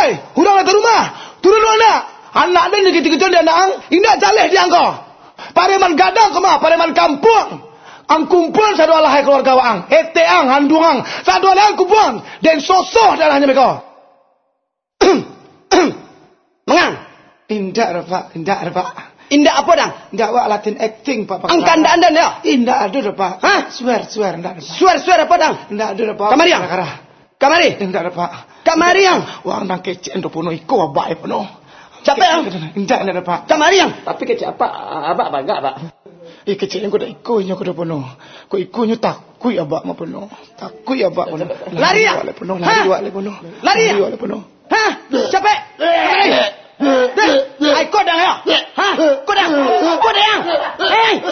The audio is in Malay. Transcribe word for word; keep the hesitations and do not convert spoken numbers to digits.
Hei, hurang datang rumah. Turun anak. Anak dia ni kita-kita dia nak. Indah jaleh dia angkau. Pareman gadang kemah, pareman kampung. Ang kumpul satu alahai keluarga ang. Ete ang, handung ang. Satu alahai kumpul. Dan sosoh darahnya mereka. Mengang. Indah ada pak, indah ada pak. Indah apa dah? Indah awak latihan acting pak. Angka anda anda ya? Indah ada dah pak. Hah? Swear, swear, indah ada pak. Swear, swear apa dah? Indah ada dah pak. Kamari yang? Kamari? Indah ada pak. Kamari yang? Wang nang kecik endo puno iko abak puno. Capek yang? Indah ada dah pak. Kamari yang? Tapi kecik apa? Abak bangga pak. Eh kecik yang kuda iko nya kuda puno. Ko iko nya takui abak ma puno. Takui abak puno. Lari ya? Lari puno, lari dua le puno. Lari ya? Dua le puno. Hah?